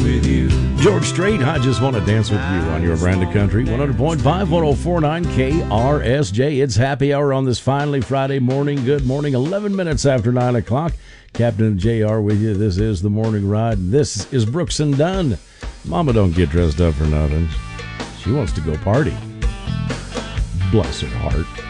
with you. George Strait, I just want to dance with you on your brand of country. 100.5, 1049 KRSJ. It's happy hour on this finally Friday morning. Good morning, 11 minutes after 9 o'clock. Captain JR with you. This is the morning ride. This is Brooks and Dunn. Mama don't get dressed up for nothing. She wants to go party. Bless her heart.